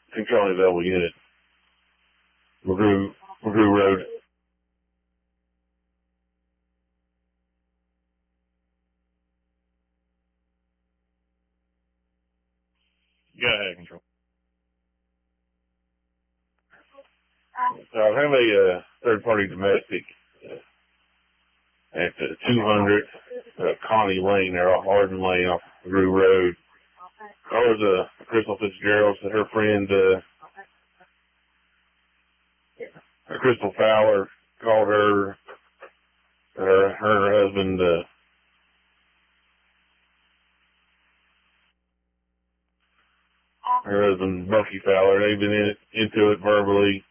Controlling Level Unit. McGrew Road. Go ahead, Control. I have a third-party domestic at 200 Connie Lane there off Arden Lane off McGrew Road. Called Crystal Fitzgerald, said her friend, Crystal Fowler, called her and her husband, Bucky Fowler. They've been into it verbally.